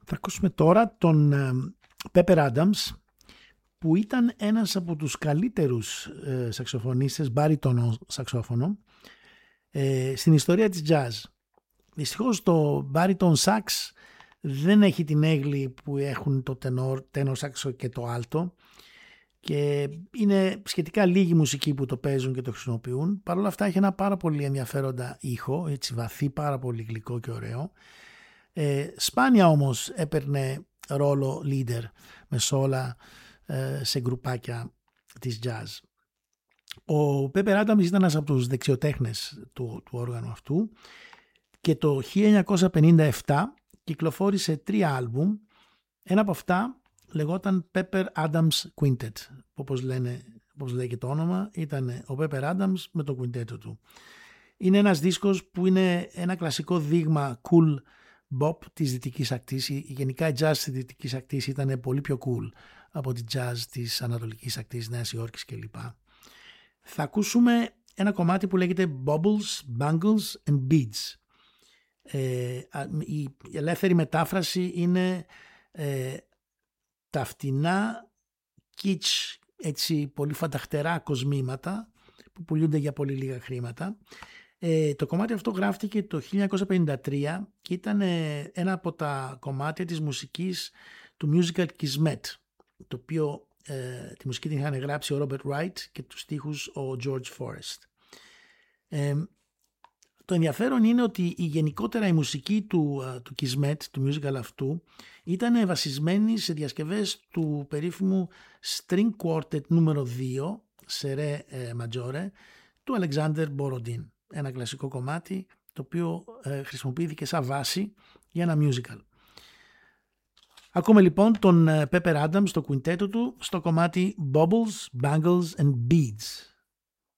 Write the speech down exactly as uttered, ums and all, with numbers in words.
Θα ακούσουμε τώρα τον Pepper Adams, που ήταν ένας από τους καλύτερους ε, σαξοφωνίστες, μπάριτονο σαξόφωνο, ε, στην ιστορία της jazz. Δυστυχώς το μπάριτον σαξ δεν έχει την έγκλη που έχουν το τενόρ, τένορ σάξο και το άλτο, και είναι σχετικά λίγοι μουσικοί που το παίζουν και το χρησιμοποιούν. Παρ' όλα αυτά έχει ένα πάρα πολύ ενδιαφέροντα ήχο, έτσι βαθύ, πάρα πολύ γλυκό και ωραίο. Ε, σπάνια όμως έπαιρνε ρόλο leader με σόλα ε, σε γκρουπάκια της jazz. Ο Pepper Adams ήταν ένας από τους δεξιοτέχνες του, του όργανου αυτού, και το χίλια εννιακόσια πενήντα επτά κυκλοφόρησε τρία άλμπουμ. Ένα από αυτά λεγόταν Pepper Adams Quintet, όπως, λένε, όπως λέει και το όνομα, ήταν ο Pepper Adams με το quintet του. Είναι ένας δίσκος που είναι ένα κλασικό δείγμα cool bop της δυτικής ακτής. Γενικά η jazz της δυτικής ακτής ήταν πολύ πιο cool από τη jazz της ανατολικής ακτής, Νέας Υόρκης κλπ. Θα ακούσουμε ένα κομμάτι που λέγεται Bubbles, Bangles and Beads. Ε, η ελεύθερη μετάφραση είναι ε, τα φτηνά kitsch, έτσι πολύ φανταχτερά κοσμήματα που πουλούνται για πολύ λίγα χρήματα. Ε, το κομμάτι αυτό γράφτηκε το χίλια εννιακόσια πενήντα τρία και ήταν ε, ένα από τα κομμάτια της μουσικής του musical Kismet, το οποίο ε, τη μουσική την είχαν γράψει ο Robert Wright και τους στίχους ο George Forrest. Ε, το ενδιαφέρον είναι ότι η γενικότερα η μουσική του, του Kismet, του musical αυτού, ήταν βασισμένη σε διασκευές του περίφημου String Quartet νούμερο δύο σε ρε ε, ματζόρε του Alexander Borodin. Ένα κλασικό κομμάτι το οποίο ε, χρησιμοποιήθηκε σαν βάση για ένα musical. Ακούμε λοιπόν τον Pepper Adams στο quintet του στο κομμάτι Bubbles, Bangles and Beads.